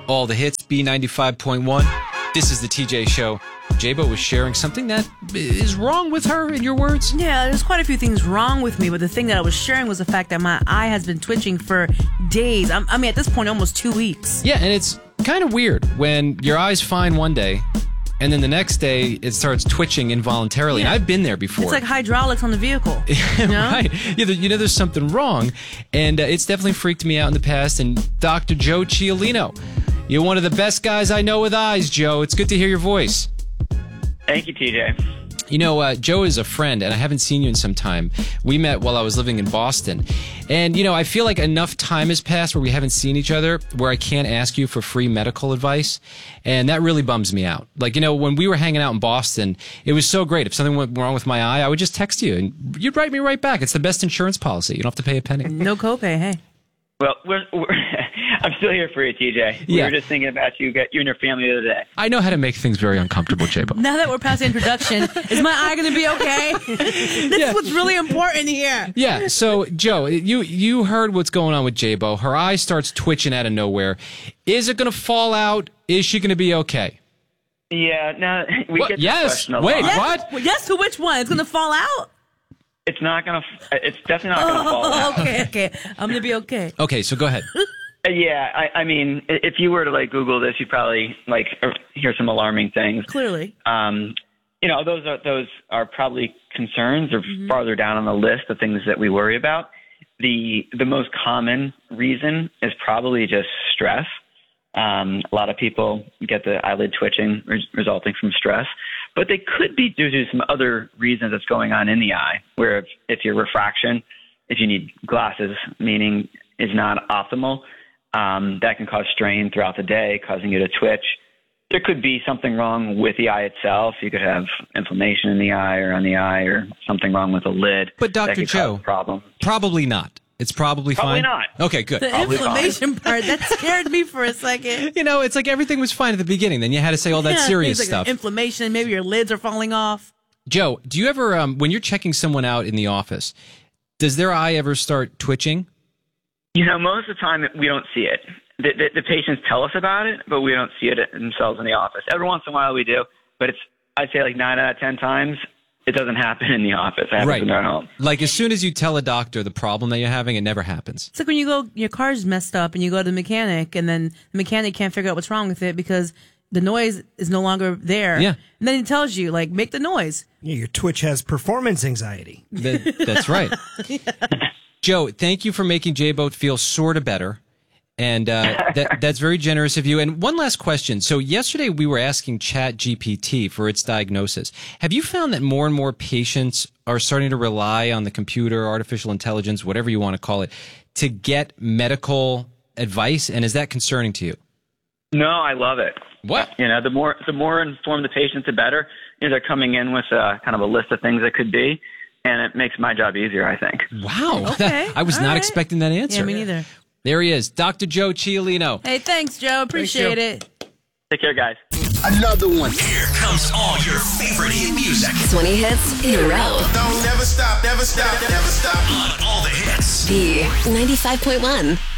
All the hits, B95.1. This is the TJ Show. J-Bo was sharing something that is wrong with her, in your words? Yeah, there's quite a few things wrong with me, but the thing that I was sharing was the fact that my eye has been twitching for days. I mean, at this point, almost 2 weeks. Yeah, and it's kind of weird when your eye's fine one day, and then the next day it starts twitching involuntarily. Yeah. And I've been there before. It's like hydraulics on the vehicle. You know? Right. Yeah, you know there's something wrong, and it's definitely freaked me out in the past. And Dr. Joe Cialino, you're one of the best guys I know with eyes, Joe. It's good to hear your voice. Thank you, TJ. You know, Joe is a friend, and I haven't seen you in some time. We met while I was living in Boston. And, you know, I feel like enough time has passed where we haven't seen each other, where I can't ask you for free medical advice. And that really bums me out. Like, you know, when we were hanging out in Boston, it was so great. If something went wrong with my eye, I would just text you, and you'd write me right back. It's the best insurance policy. You don't have to pay a penny. No copay, hey. Well, I'm still here for you, TJ. We were just thinking about you and your family the other day. I know how to make things very uncomfortable, J-Bo. Now that we're past the introduction, is my eye going to be okay? This is what's really important here. Yeah, so, Joe, you heard what's going on with J-Bo. Her eye starts twitching out of nowhere. Is it going to fall out? Is she going to be okay? Yeah, now we get this question a lot. Wait, Yes. what? Well, yes, to which one? It's going to fall out? It's definitely not going to fall out. Okay. I'm going to be okay. Okay, so go ahead. Yeah, I mean, if you were to like Google this, you'd probably like hear some alarming things. Clearly. You know, those are probably concerns or farther down on the list of things that we worry about. The most common reason is probably just stress. A lot of people get the eyelid twitching resulting from stress, but they could be due to some other reasons that's going on in the eye, where if your refraction, if you need glasses, meaning is not optimal, that can cause strain throughout the day, causing you to twitch. There could be something wrong with the eye itself. You could have inflammation in the eye or on the eye, or something wrong with the lid. But Dr. Joe, probably not. It's probably fine. Probably not. Okay, good. The inflammation part, that scared me for a second. You know, it's like everything was fine at the beginning. Then you had to say all that serious like stuff. Inflammation, maybe your lids are falling off. Joe, do you ever, when you're checking someone out in the office, does their eye ever start twitching? You know, most of the time we don't see it. The patients tell us about it, but we don't see it themselves in the office. Every once in a while we do, but I'd say like 9 out of 10 times, it doesn't happen in the office. It happens in our home. Like as soon as you tell a doctor the problem that you're having, it never happens. It's like when you go, your car's messed up and you go to the mechanic, and then the mechanic can't figure out what's wrong with it because the noise is no longer there. Yeah. And then he tells you, like, make the noise. Yeah, your Twitch has performance anxiety. That's right. Yeah. Joe, thank you for making J-Bo feel sort of better. And that's very generous of you. And one last question. So yesterday we were asking ChatGPT for its diagnosis. Have you found that more and more patients are starting to rely on the computer, artificial intelligence, whatever you want to call it, to get medical advice? And is that concerning to you? No, I love it. What? You know, the more informed the patient, the better. You know, they're coming in with kind of a list of things that could be, and it makes my job easier, I think. Wow. Okay. I was not expecting that answer. Yeah, me neither. There he is, Dr. Joe Cialino. Hey, thanks, Joe. Appreciate it. Take care, guys. Another one. Here comes all your favorite hit music. 20 hits in a row. Don't never stop, never stop, never stop. On all the hits. B95.1.